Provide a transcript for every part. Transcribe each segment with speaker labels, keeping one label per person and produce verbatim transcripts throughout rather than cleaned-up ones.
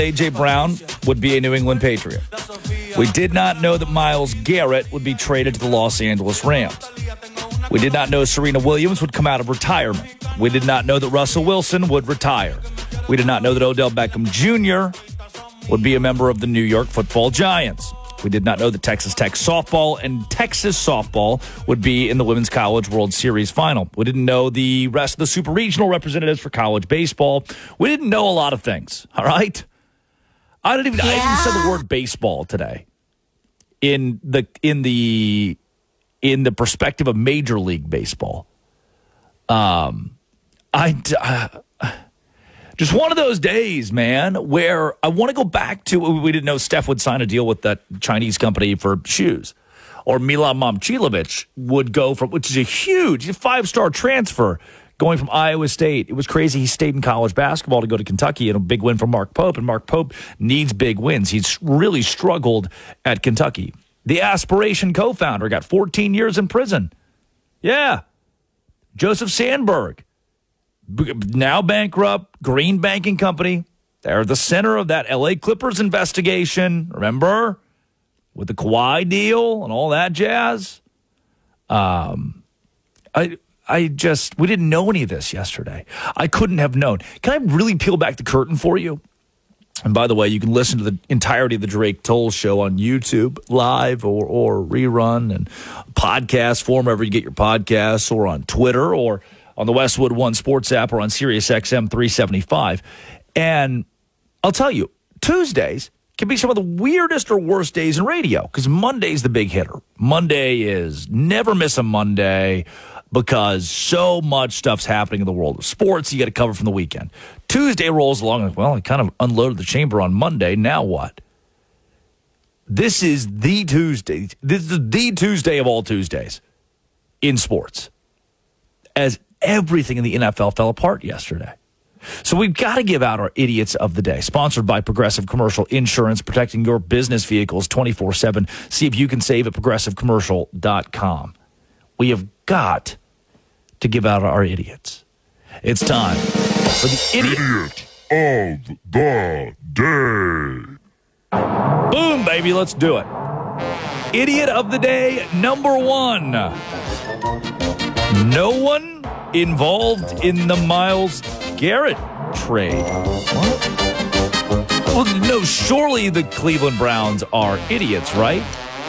Speaker 1: A J. Brown would be a New England Patriot. We did not know that Myles Garrett would be traded to the Los Angeles Rams. We did not know Serena Williams would come out of retirement. We did not know that Russell Wilson would retire. We did not know that Odell Beckham Junior would be a member of the New York Football Giants. We did not know that Texas Tech softball and Texas softball would be in the Women's College World Series final. We didn't know the rest of the super regional representatives for college baseball. We didn't know a lot of things, all right? I didn't even, yeah. I even said the word baseball today in the in the in the perspective of Major League Baseball. Um, I uh, just one of those days, man, where I want to go back to. We didn't know Steph would sign a deal with that Chinese company for shoes, or Milan Momcilovic would go from, which is a huge five star transfer. Going from Iowa State. It was crazy. He stayed in college basketball to go to Kentucky, and a big win for Mark Pope, and Mark Pope needs big wins. He's really struggled at Kentucky. The Aspiration co-founder got fourteen years in prison. Yeah. Joseph Sandberg, now bankrupt, Green Banking Company. They're the center of that L A Clippers investigation, remember? With the Kawhi deal and all that jazz. Um, I... I just, we didn't know any of this yesterday. I couldn't have known. Can I really peel back the curtain for you? And by the way, you can listen to the entirety of the Drake Toll Show on YouTube, live or, or rerun, and podcast form, wherever you get your podcasts, or on Twitter, or on the Westwood One Sports app, or on Sirius X M three seventy-five. And I'll tell you, Tuesdays can be some of the weirdest or worst days in radio, because Monday's the big hitter. Monday is never miss a Monday, because so much stuff's happening in the world of sports you got to cover from the weekend. Tuesday rolls along, like, well, I kind of unloaded the chamber on Monday. Now what? This is the Tuesday. This is the Tuesday of all Tuesdays in sports, as everything in the N F L fell apart yesterday. So we've got to give out our idiots of the day, sponsored by Progressive Commercial Insurance, protecting your business vehicles twenty-four seven. See if you can save at progressive commercial dot com. We have got to give out our idiots. It's time for the idiot,
Speaker 2: idiot of the day.
Speaker 1: Boom, baby, let's do it. Idiot of the day number one. No one involved in the Myles Garrett trade. What? Well, no, surely the Cleveland Browns are idiots, right?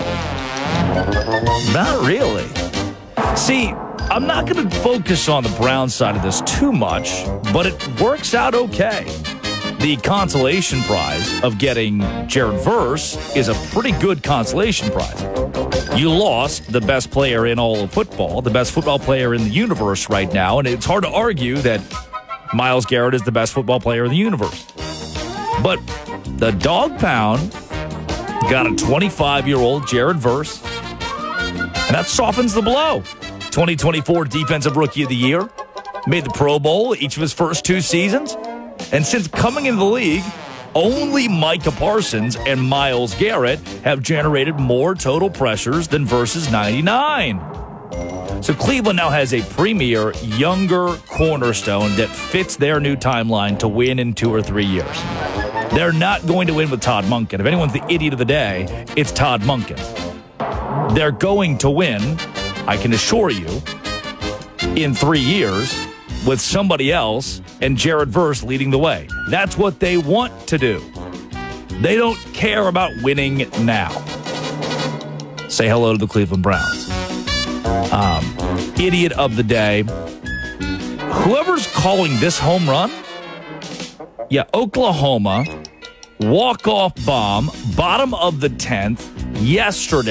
Speaker 1: Not really. See, I'm not going to focus on the Brown side of this too much, but it works out okay. The consolation prize of getting Jared Verse is a pretty good consolation prize. You lost the best player in all of football, the best football player in the universe right now, and it's hard to argue that Myles Garrett is the best football player in the universe. But the dog pound got a twenty-five-year-old Jared Verse, and that softens the blow. twenty twenty-four Defensive Rookie of the Year, made the Pro Bowl each of his first two seasons. And since coming into the league, only Micah Parsons and Myles Garrett have generated more total pressures than Verse's ninety-nine. So Cleveland now has a premier, younger cornerstone that fits their new timeline to win in two or three years. They're not going to win with Todd Monken. If anyone's the idiot of the day, it's Todd Monken. They're going to win, I can assure you, in three years with somebody else and Jared Verse leading the way. That's what they want to do. They don't care about winning now. Say hello to the Cleveland Browns. Um, idiot of the day. Whoever's calling this home run, yeah, Oklahoma, walk-off bomb, bottom of the tenth, yesterday.